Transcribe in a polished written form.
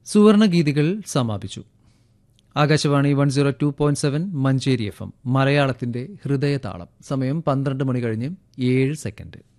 സുവർണഗീതികൾ സമാപിച്ചു. ആകാശവാണി 102.7 മഞ്ചേരി FM മലയാളത്തിന്റെ ഹൃദയതാളം. സമയം 12 മണി കഴിഞ്ഞ് 7 സെക്കൻഡ്.